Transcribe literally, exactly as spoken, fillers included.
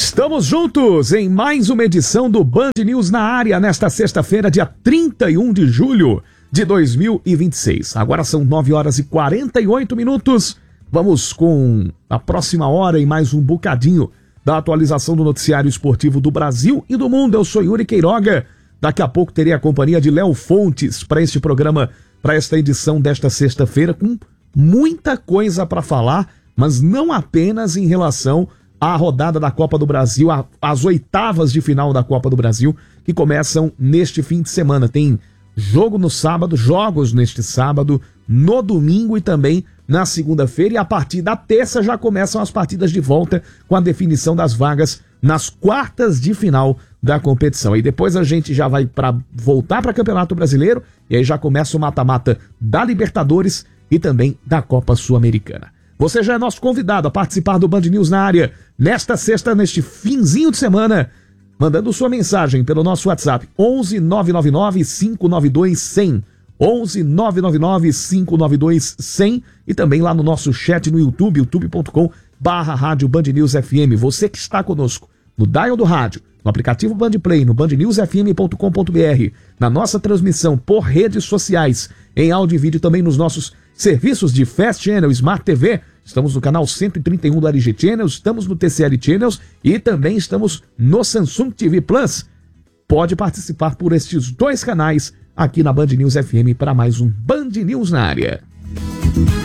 Estamos juntos em mais uma edição do Band News na área, nesta sexta-feira, dia trinta e um de julho de dois mil e vinte e seis. Agora são nove horas e quarenta e oito minutos. Vamos com a próxima hora e mais um bocadinho da atualização do noticiário esportivo do Brasil e do mundo. Eu sou Yuri Queiroga. Daqui a pouco terei a companhia de Léo Fontes para este programa, para esta edição desta sexta-feira, com muita coisa para falar, mas não apenas em relação à rodada da Copa do Brasil, às oitavas de final da Copa do Brasil, que começam neste fim de semana. Tem jogo no sábado, jogos neste sábado, no domingo e também na segunda-feira, e a partir da terça já começam as partidas de volta com a definição das vagas nas quartas de final da competição. E depois a gente já vai para voltar para Campeonato Brasileiro, e aí já começa o mata-mata da Libertadores e também da Copa Sul-Americana. Você já é nosso convidado a participar do Band News na área nesta sexta, neste finzinho de semana, mandando sua mensagem pelo nosso WhatsApp onze nove nove nove, cinco nove dois, cem, onze nove nove nove, cinco nove dois, cem, e também lá no nosso chat no YouTube, youtube ponto com barra rádio Band News F M. Você que está conosco no dial do rádio, no aplicativo Band Play, no band news f m ponto com ponto b r, na nossa transmissão por redes sociais, em áudio e vídeo também nos nossos serviços de Fast Channel, Smart T V. Estamos no canal cento e trinta e um do L G Channels, estamos no T C L Channels e também estamos no Samsung T V Plus. Pode participar por estes dois canais aqui na Band News F M para mais um Band News na área.